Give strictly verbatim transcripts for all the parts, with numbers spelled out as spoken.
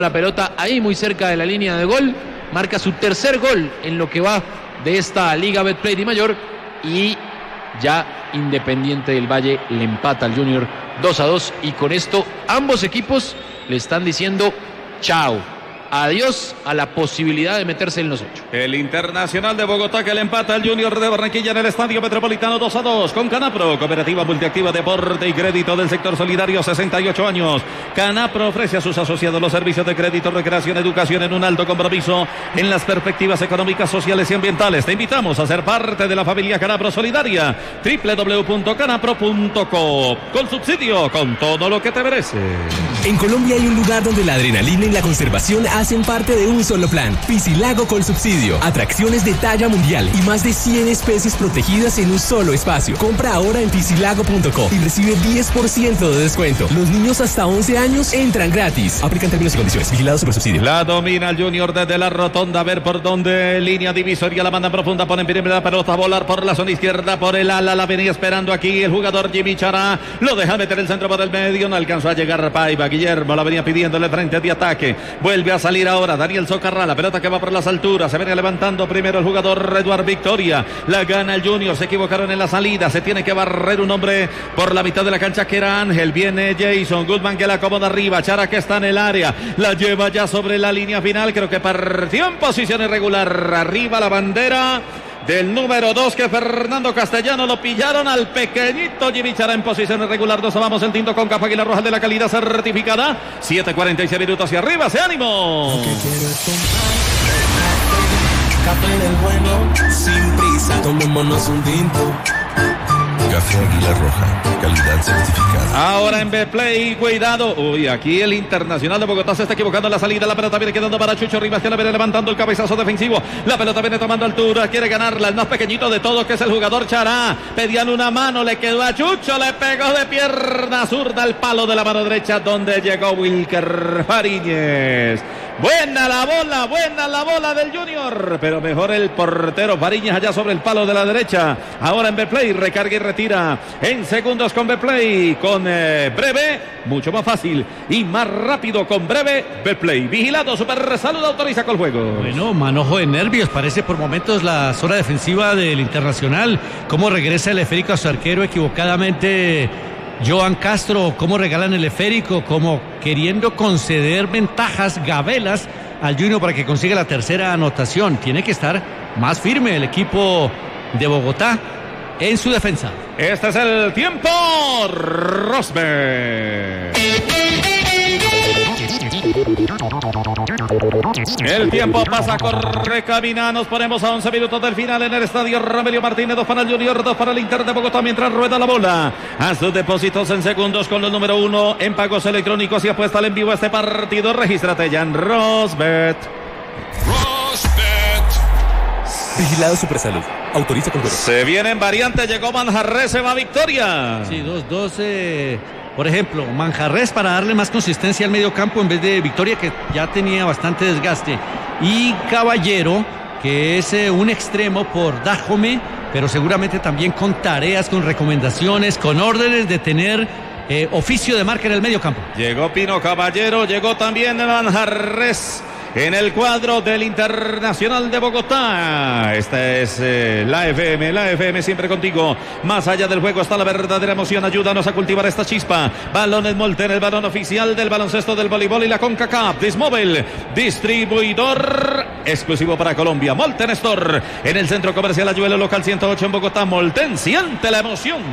la pelota ahí muy cerca de la línea de gol, marca su tercer gol en lo que va de esta Liga Betplay Di Mayor y ya Independiente del Valle le empata al Junior dos a dos y con esto ambos equipos le están diciendo chao. Adiós a la posibilidad de meterse en los ocho. El Internacional de Bogotá que le empata al Junior de Barranquilla en el Estadio Metropolitano dos a dos con Canapro, Cooperativa Multiactiva Deporte y Crédito del Sector Solidario, sesenta y ocho años. Canapro ofrece a sus asociados los servicios de crédito, recreación, educación en un alto compromiso en las perspectivas económicas, sociales y ambientales. Te invitamos a ser parte de la familia Canapro Solidaria. doble u doble u doble u punto canapro punto co. Con subsidio, con todo lo que te mereces. En Colombia hay un lugar donde la adrenalina y la conservación hacen parte de un solo plan. Piscilago con subsidio. Atracciones de talla mundial y más de cien especies protegidas en un solo espacio. Compra ahora en piscilago punto co y recibe diez por ciento de descuento. Los niños hasta once años entran gratis. Aplican términos y condiciones. Vigilado super subsidio. La domina el Junior desde la rotonda. A ver por dónde. Línea divisoria. La manda profunda. Ponen primera pelota a volar por la zona izquierda. Por el ala. La venía esperando aquí el jugador Jimmy Chará. Lo deja meter el centro por el medio. No alcanzó a llegar Paiva. Guillermo la venía pidiéndole frente de ataque. Vuelve a salir ahora Daniel Socarrá, la pelota que va por las alturas, se viene levantando primero el jugador Eduard Victoria, la gana el Junior, se equivocaron en la salida, se tiene que barrer un hombre por la mitad de la cancha que era Ángel, viene Jason Goodman que la acomoda arriba, Chara que está en el área, la lleva ya sobre la línea final, creo que partió en posición irregular, arriba la bandera del número dos que Fernando Castellano, lo pillaron al pequeñito Jimmy Chará en posición irregular. Nos vamos el tinto con capa Águila Roja de la calidad certificada. siete cuarenta y seis minutos hacia arriba, ¡se ánimo! Café del bueno, sin prisa, tomémonos un tinto. Café Águila Roja, calidad certificada. Ahora en Betplay, cuidado. Uy, aquí el Internacional de Bogotá se está equivocando en la salida. La pelota viene quedando para Chucho Rivas, que la viene levantando el cabezazo defensivo. La pelota viene tomando altura, quiere ganarla. El más pequeñito de todos, que es el jugador Chará. Pedían una mano, le quedó a Chucho, le pegó de pierna zurda al palo de la mano derecha, donde llegó Wilker Fariñez. Buena la bola, buena la bola del Junior, pero mejor el portero Fariñez allá sobre el palo de la derecha. Ahora en Betplay, recarga y retira en segundos con Betplay, con eh, Breve, mucho más fácil y más rápido con Breve. Betplay, vigilado, Super Salud autoriza con el juego. Bueno, manojo de nervios, parece por momentos la zona defensiva del Internacional. Cómo regresa el esférico a su arquero equivocadamente Joan Castro, cómo regalan el esférico, como queriendo conceder ventajas, gabelas al Junior para que consiga la tercera anotación. Tiene que estar más firme el equipo de Bogotá en su defensa. Este es el tiempo, Rosberg. El tiempo pasa, corre, camina, nos ponemos a once minutos del final en el estadio Romelio Martínez, dos para el Junior, dos para el Inter de Bogotá, mientras rueda la bola. A sus depósitos en segundos con los número uno en pagos electrónicos y apuesta al en vivo a este partido. Regístrate ya en Rosbet. Rosbet. Vigilado Supersalud. Autoriza con juego. Se viene en variante, llegó Manjarres, se va Victoria. Sí, dos dos. Eh... Por ejemplo, Manjarres para darle más consistencia al medio campo en vez de Victoria, que ya tenía bastante desgaste. Y Caballero, que es eh, un extremo por Dajome, pero seguramente también con tareas, con recomendaciones, con órdenes de tener eh, oficio de marca en el medio campo. Llegó Pino Caballero, llegó también Manjarres en el cuadro del Internacional de Bogotá. Esta es eh, la F M, la F M siempre contigo. Más allá del juego está la verdadera emoción. Ayúdanos a cultivar esta chispa. Balones Molten, el balón oficial del baloncesto, del voleibol y la CONCACAF. Dismóvil, distribuidor exclusivo para Colombia. Molten Store, en el centro comercial Ayuelo, local ciento ocho en Bogotá. Molten, siente la emoción.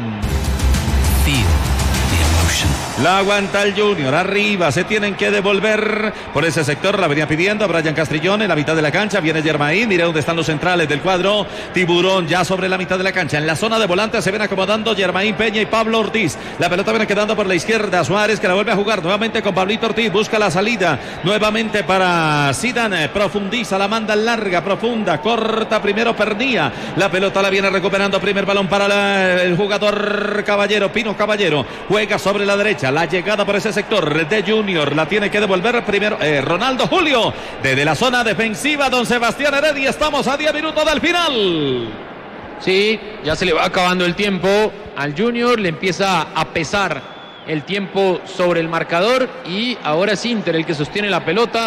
La aguanta el Junior, arriba, se tienen que devolver por ese sector, la venía pidiendo a Brian Castrillón en la mitad de la cancha, viene Germain, mire dónde están los centrales del cuadro, Tiburón ya sobre la mitad de la cancha, en la zona de volante se ven acomodando Germain Peña y Pablo Ortiz, la pelota viene quedando por la izquierda, Suárez que la vuelve a jugar nuevamente con Pablito Ortiz, busca la salida, nuevamente para Zidane, profundiza, la manda larga, profunda, corta primero Pernía, la pelota la viene recuperando, primer balón para la, el jugador Caballero, Pino Caballero, juega sobre la derecha, la llegada por ese sector de Junior, la tiene que devolver primero eh, Ronaldo Julio, desde la zona defensiva, don Sebastián Heredia, estamos a diez minutos del final. Sí, ya se le va acabando el tiempo al Junior, le empieza a pesar el tiempo sobre el marcador y ahora es Inter el que sostiene la pelota.